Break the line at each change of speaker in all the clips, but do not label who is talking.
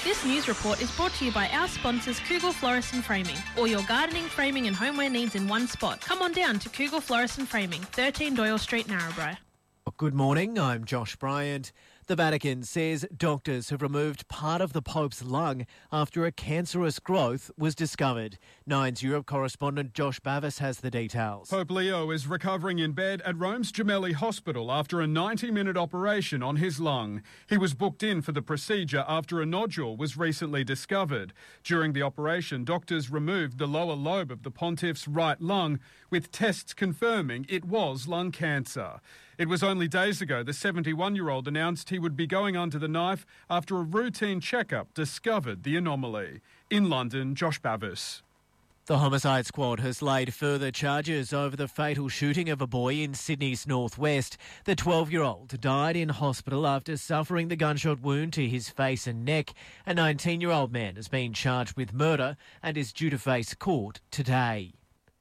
This news report is brought to you by our sponsors Kugel Florist and Framing. All your gardening, framing and homeware needs in one spot. Come on down to Kugel Florist and Framing, 13 Doyle Street, Narrabri.
Good morning, I'm Josh Bryant. The Vatican says doctors have removed part of the Pope's lung after a cancerous growth was discovered. Nine's Europe correspondent Josh Bavis has the details.
Pope Leo is recovering in bed at Rome's Gemelli Hospital after a 90-minute operation on his lung. He was booked in for the procedure after a nodule was recently discovered. During the operation, doctors removed the lower lobe of the pontiff's right lung, with tests confirming it was lung cancer. It was only days ago the 71-year-old announced he would be going under the knife after a routine checkup discovered the anomaly. In London, Josh Bavis.
The homicide squad has laid further charges over the fatal shooting of a boy in Sydney's northwest. The 12-year-old died in hospital after suffering the gunshot wound to his face and neck. A 19-year-old man has been charged with murder and is due to face court today.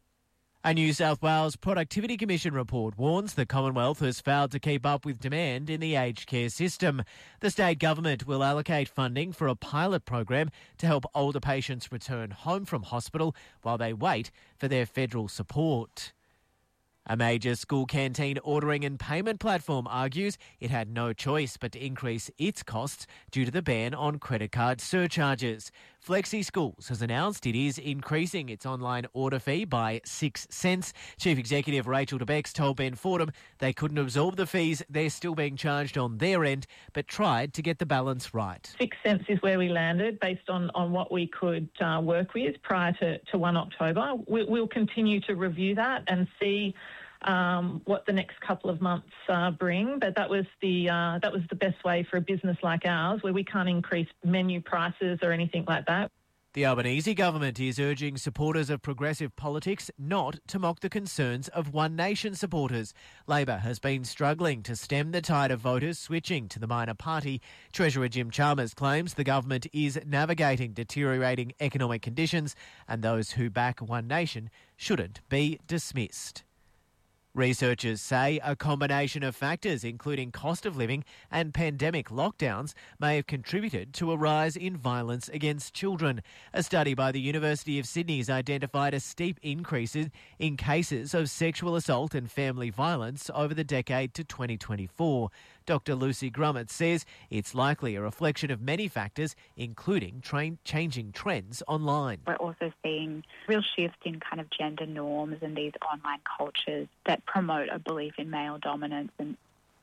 A New South Wales Productivity Commission report warns the Commonwealth has failed to keep up with demand in the aged care system. The state government will allocate funding for a pilot program to help older patients return home from hospital while they wait for their federal support. A major school canteen ordering and payment platform argues it had no choice but to increase its costs due to the ban on credit card surcharges. Flexi Schools has announced it is increasing its online order fee by 6 cents. Chief Executive Rachel DeBex told Ben Fordham they couldn't absorb the fees they're still being charged on their end, but tried to get the balance right.
6 cents is where we landed based on what we could work with prior to 1 October. We'll continue to review that and see what the next couple of months bring, but that was the best way for a business like ours, where we can't increase menu prices or anything like that.
The Albanese government is urging supporters of progressive politics not to mock the concerns of One Nation supporters. Labor has been struggling to stem the tide of voters switching to the minor party. Treasurer Jim Chalmers claims the government is navigating deteriorating economic conditions and those who back One Nation shouldn't be dismissed. Researchers say a combination of factors, including cost of living and pandemic lockdowns, may have contributed to a rise in violence against children. A study by the University of Sydney has identified a steep increase in cases of sexual assault and family violence over the decade to 2024. Dr. Lucy Grummett says it's likely a reflection of many factors, including changing trends online.
We're also seeing real shift in kind of gender norms and these online cultures that promote a belief in male dominance. And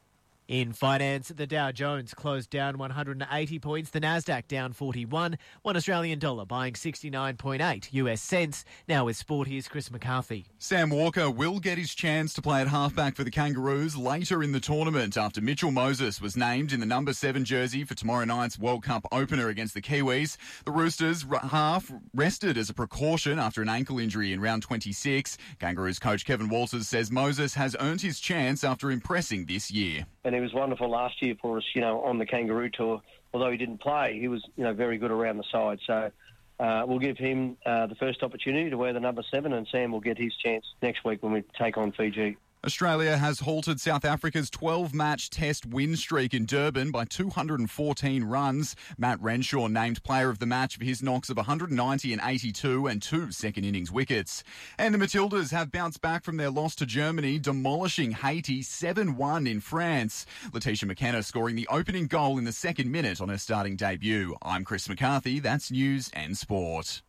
in finance, the Dow Jones closed down 180 points, the Nasdaq down 41, one Australian dollar buying 69.8 US cents. Now with sport, here's Chris McCarthy.
Sam Walker will get his chance to play at halfback for the Kangaroos later in the tournament after Mitchell Moses was named in the number 7 jersey for tomorrow night's World Cup opener against the Kiwis. The Roosters half rested as a precaution after an ankle injury in round 26. Kangaroos coach Kevin Walters says Moses has earned his chance after impressing this year.
And he was wonderful last year for us, on the Kangaroo Tour. Although he didn't play, he was, very good around the side. So we'll give him the first opportunity to wear the number 7, and Sam will get his chance next week when we take on Fiji.
Australia has halted South Africa's 12-match test win streak in Durban by 214 runs. Matt Renshaw named player of the match for his knocks of 190 and 82 and 2 second-innings wickets. And the Matildas have bounced back from their loss to Germany, demolishing Haiti 7-1 in France. Letitia McKenna scoring the opening goal in the second minute on her starting debut. I'm Chris McCarthy. That's News and Sport.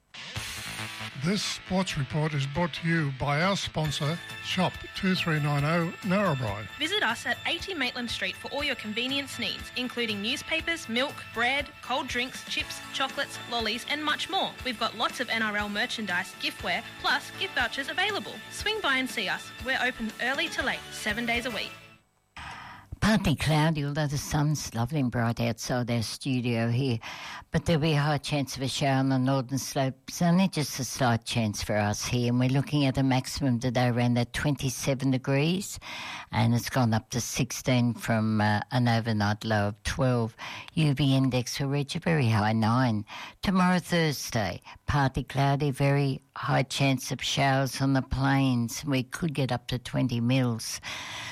This sports report is brought to you by our sponsor, Shop 2390 Narrabri.
Visit us at 80 Maitland Street for all your convenience needs, including newspapers, milk, bread, cold drinks, chips, chocolates, lollies and much more. We've got lots of NRL merchandise, giftware, plus gift vouchers available. Swing by and see us. We're open early to late, 7 days a week.
Partly cloudy, although the sun's lovely and bright outside our studio here. But there'll be a high chance of a shower on the northern slopes, only just a slight chance for us here. And we're looking at a maximum today around that 27 degrees, and it's gone up to 16 from an overnight low of 12. UV index will reach a very high 9. Tomorrow, Thursday, partly cloudy, very high chance of showers on the plains. We could get up to 20 mils.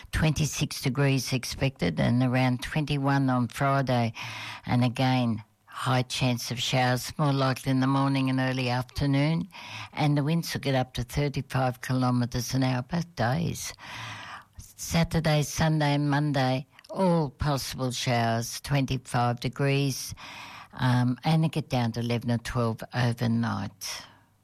26 degrees expected and around 21 on Friday. And again, high chance of showers, more likely in the morning and early afternoon, and the winds will get up to 35 kilometres an hour both days. Saturday, Sunday and Monday, all possible showers, 25 degrees, and it get down to 11 or 12 overnight.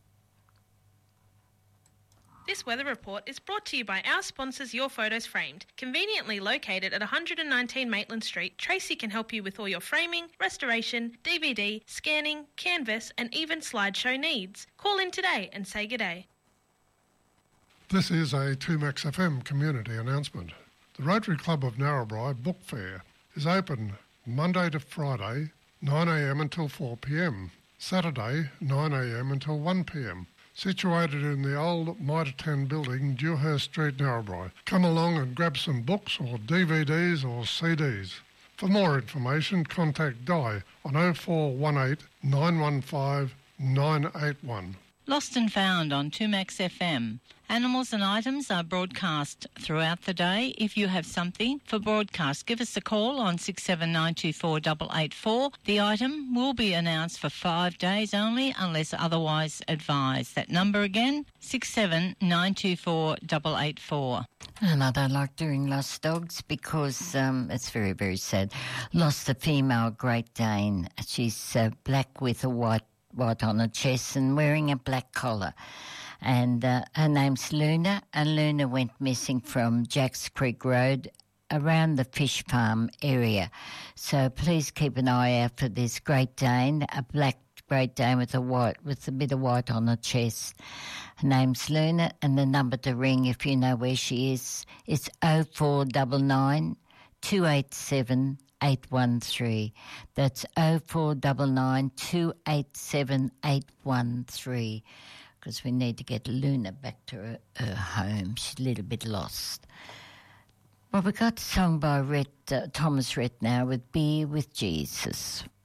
This weather report is brought to you by our sponsors Your Photos Framed. Conveniently located at 119 Maitland Street, Tracy can help you with all your framing, restoration, DVD, scanning, canvas and even slideshow needs. Call in today and say g'day.
This is a 2Max FM community announcement. The Rotary Club of Narrabri Book Fair is open Monday to Friday, 9am until 4pm, Saturday, 9am until 1pm. Situated in the old Mitre 10 building, Dewhurst Street, Narrabri. Come along and grab some books or DVDs or CDs. For more information, contact Di on 0418 915 981.
Lost and Found on 2Max FM. Animals and items are broadcast throughout the day. If you have something for broadcast, give us a call on 67924884. The item will be announced for 5 days only unless otherwise advised. That number again, 67924884.
And I don't like doing lost dogs because it's very, very sad. Lost a female Great Dane. She's black with a white on her chest and wearing a black collar. And her name's Luna, and Luna went missing from Jacks Creek Road around the fish farm area. So please keep an eye out for this Great Dane, a black Great Dane with a bit of white on her chest. Her name's Luna, and the number to ring if you know where she is 0499 287 813. That's 0499 287 813. Because we need to get Luna back to her home. She's a little bit lost. Well, we got a song by Thomas Rhett now with Be With Jesus.